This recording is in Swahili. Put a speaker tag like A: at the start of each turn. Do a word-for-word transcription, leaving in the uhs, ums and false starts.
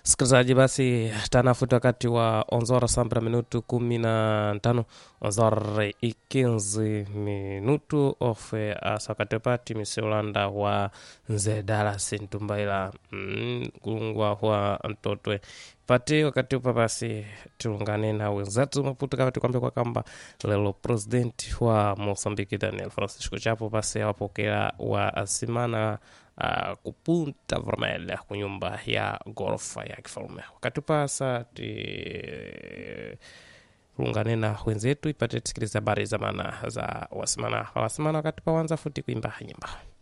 A: Sikilizaji, basi tanafuta wakati wa onzora sambra minutu kumi na tano onzora ikinzi minutu ofe asakatepati miseulanda wa nzedala sintumbaila mm, kulungwa wa ntotwe pati wakati upa basi tulungane na wenzetu maputo kama tukwambia kwa kamba lelo president wa Mozambiki Daniel Francisco Chapo basi awapokea wa asimana Uh, kupunta vermelha kunyumba ya gorofa ya kifalme. Wakati pasa tulungane na wenzetu ipate tusikiliza habari za maana za wasimana wasimana wakati pawanza futi kuimba nyimba.